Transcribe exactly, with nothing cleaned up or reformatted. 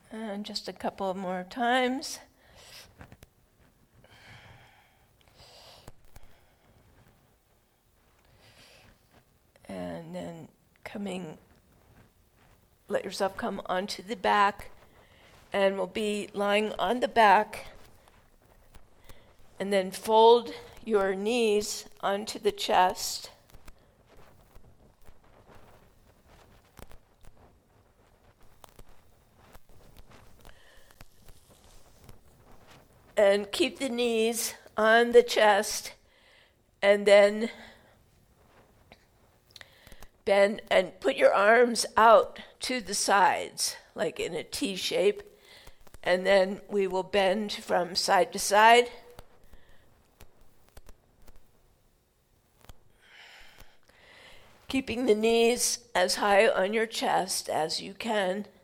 And just a couple more times. And then coming, let yourself come onto the back, and we'll be lying on the back, and then fold your knees onto the chest. And keep the knees on the chest, and then bend and put your arms out to the sides, like in a T shape, and then we will bend from side to side. Keeping the knees as high on your chest as you can.